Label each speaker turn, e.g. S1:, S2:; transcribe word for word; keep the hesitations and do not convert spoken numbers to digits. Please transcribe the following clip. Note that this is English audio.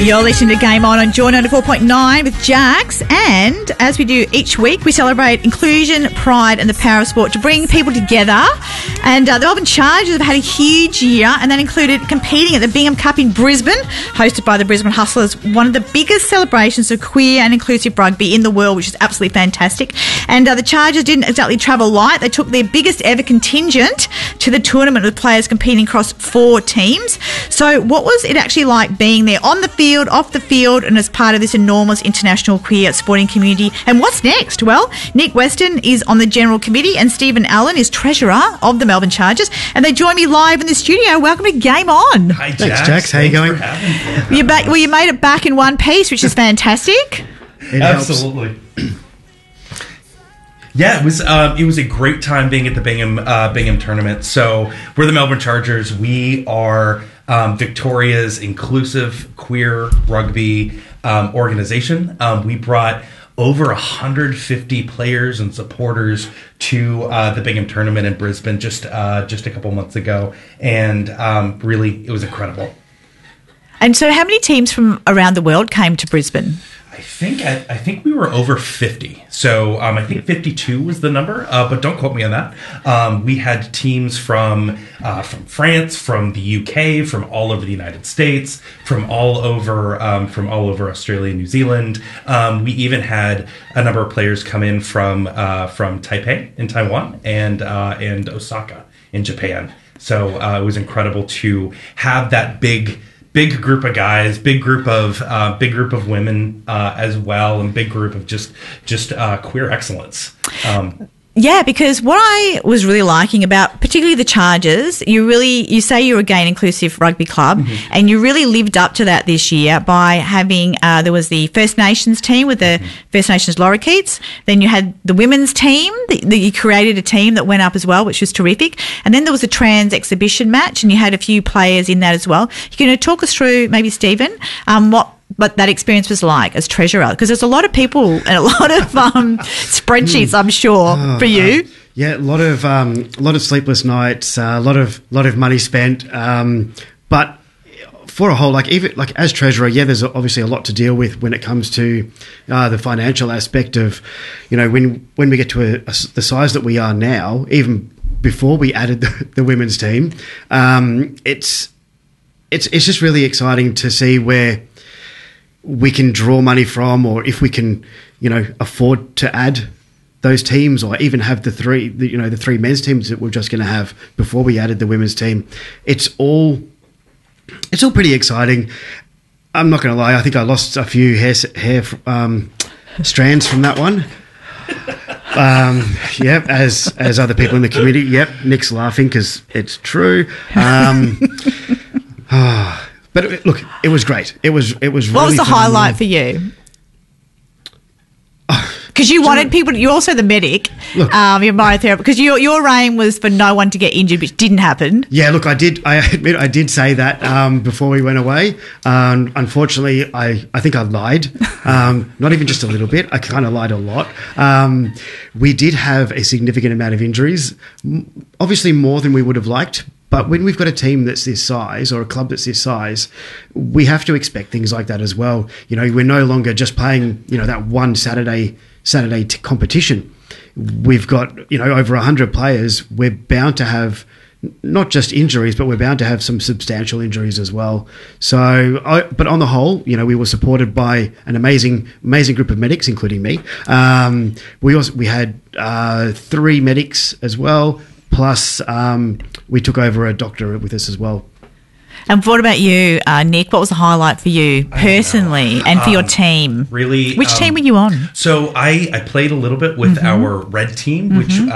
S1: You're listening to Game On on Joy ninety-four point nine with Jax, and as we do each week, we celebrate inclusion, pride and the power of sport to bring people together. And uh, the Melbourne Chargers have had a huge year, and that included competing at the Bingham Cup in Brisbane, hosted by the Brisbane Hustlers, one of the biggest celebrations of queer and inclusive rugby in the world, which is absolutely fantastic. And uh, the Chargers didn't exactly travel light. They took their biggest ever contingent to the tournament with players competing across four teams. So what was it actually like being there on the field, off the field, and as part of this enormous international queer sporting community? And what's next? Well, Nick Weston is on the general committee and Stephen Allen is treasurer of the Melbourne Chargers, and they join me live in the studio. Welcome to Game On.
S2: Hi, Jax.
S3: Thanks, Jax. How are you going?
S1: You ba- well, you made it back in one piece, which is fantastic.
S3: It
S2: Absolutely. Yeah, it was uh, it was a great time being at the Bingham uh, Bingham tournament. So we're the Melbourne Chargers. We are um, Victoria's inclusive queer rugby um, organization. Um, we brought over one hundred fifty players and supporters to uh, the Bingham tournament in Brisbane just uh, just a couple months ago, and um, really it was incredible.
S1: And so, how many teams from around the world came to Brisbane?
S2: I think I, I think we were over fifty. So um, I think fifty-two was the number, uh, but don't quote me on that. Um, we had teams from uh, from France, from the U K, from all over the United States, from all over um, from all over Australia, New Zealand. Um, we even had a number of players come in from uh, from Taipei in Taiwan and uh, and Osaka in Japan. So uh, it was incredible to have that big. Big group of guys, big group of uh, big group of women uh, as well, and big group of just just uh, queer excellence. Um,
S1: Yeah, because what I was really liking about particularly the Chargers, you really, you say you're a gay and inclusive rugby club, mm-hmm. and you really lived up to that this year by having, uh, there was the First Nations team with the mm-hmm. First Nations lorikeets, then you had the women's team, that you created a team that went up as well, which was terrific, and then there was a trans exhibition match, and you had a few players in that as well. You're going to talk us through, maybe Stephen, um, what but that experience was like as treasurer, because there's a lot of people and a lot of um, spreadsheets, I'm sure,
S3: oh,
S1: for you.
S3: Uh, yeah, a lot of um, a lot of sleepless nights, uh, a lot of lot of money spent, um, but for a whole, like even like as treasurer, yeah, there's obviously a lot to deal with when it comes to uh, the financial aspect of, you know, when when we get to a, a, the size that we are now, even before we added the, the women's team, um, it's it's it's just really exciting to see where we can draw money from, or if we can, you know, afford to add those teams, or even have the three, the, you know, the three men's teams that we're just going to have before we added the women's team. It's all, it's all pretty exciting. I'm not going to lie. I think I lost a few hair, hair um, strands from that one. Um, yep, as as other people in the community. Yep, Nick's laughing because it's true. Um, oh, But it, look, it was great. It was it was.
S1: What
S3: really
S1: was the
S3: phenomenal.
S1: highlight for you? Because you wanted know, people. You're also the medic.
S3: Look,
S1: um, you're myotherapist. Because your your aim was for no one to get injured, which didn't happen.
S3: Yeah, look, I did. I admit I did say that um, before we went away. Um, unfortunately, I, I think I lied. Um, not even just a little bit. I kind of lied a lot. Um, we did have a significant amount of injuries. Obviously, more than we would have liked. But when we've got a team that's this size, or a club that's this size, we have to expect things like that as well. You know, we're no longer just playing, you know, that one Saturday Saturday t- competition. We've got, you know, over one hundred players. We're bound to have not just injuries, but we're bound to have some substantial injuries as well. So, I, but on the whole, you know, we were supported by an amazing, amazing group of medics, including me. Um, we also we had uh, three medics as well. Plus, um, we took over a doctor with us as well.
S1: And what about you, uh, Nick? What was the highlight for you personally and for
S2: um,
S1: your team?
S2: Really,
S1: which
S2: um,
S1: team were you on?
S2: So I, I played a little bit with mm-hmm. our red team, which.
S1: Mm-hmm.